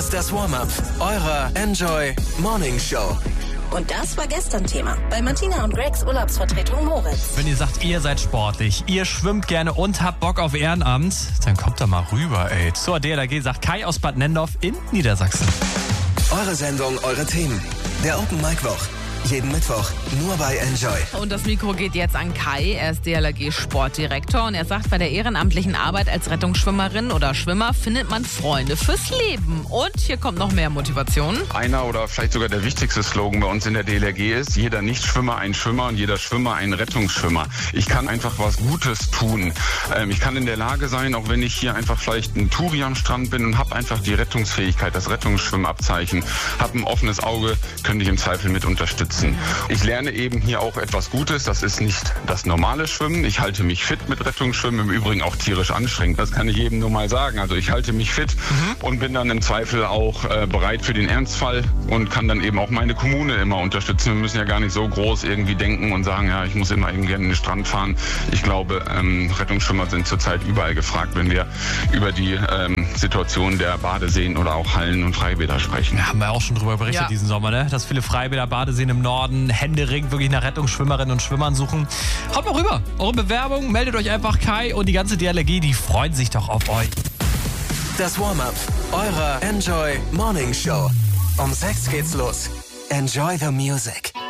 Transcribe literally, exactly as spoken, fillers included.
ist das Warm-up eurer Enjoy Morning Show. Und das war gestern Thema bei Martina und Gregs Urlaubsvertretung Moritz. Wenn ihr sagt, ihr seid sportlich, ihr schwimmt gerne und habt Bock auf Ehrenamt, dann kommt da mal rüber, ey. Zur D L R G sagt Kai aus Bad Nendorf in Niedersachsen. Eure Sendung, eure Themen. Der Open Mic Woch. Jeden Mittwoch nur bei Enjoy. Und das Mikro geht jetzt an Kai. Er ist D L R G-Sportdirektor und er sagt, bei der ehrenamtlichen Arbeit als Rettungsschwimmerin oder Schwimmer findet man Freunde fürs Leben. Und hier kommt noch mehr Motivation. Einer oder vielleicht sogar der wichtigste Slogan bei uns in der D L R G ist, jeder Nichtschwimmer ein Schwimmer und jeder Schwimmer ein Rettungsschwimmer. Ich kann einfach was Gutes tun. Ähm, ich kann in der Lage sein, auch wenn ich hier einfach vielleicht ein Touri am Strand bin und habe einfach die Rettungsfähigkeit, das Rettungsschwimmabzeichen, habe ein offenes Auge, könnte ich im Zweifel mit unterstützen. Ich lerne eben hier auch etwas Gutes. Das ist nicht das normale Schwimmen. Ich halte mich fit mit Rettungsschwimmen, im Übrigen auch tierisch anstrengend. Das kann ich jedem nur mal sagen. Also ich halte mich fit mhm. und bin dann im Zweifel auch äh, bereit für den Ernstfall und kann dann eben auch meine Kommune immer unterstützen. Wir müssen ja gar nicht so groß irgendwie denken und sagen, ja, ich muss immer eben gerne in den Strand fahren. Ich glaube, ähm, Rettungsschwimmer sind zurzeit überall gefragt, wenn wir über die ähm, Situation der Badeseen oder auch Hallen und Freibäder sprechen. Ja, haben wir auch schon drüber berichtet ja. diesen Sommer, ne? Dass viele Freibäder, Badeseen im Norden händeringend wirklich nach Rettungsschwimmerinnen und Schwimmern suchen. Haut mal rüber. Eure Bewerbung, meldet euch einfach. Kai und die ganze D L R G, die freuen sich doch auf euch. Das Warm-up eurer Enjoy Morning Show. Um sechs geht's los. Enjoy the music.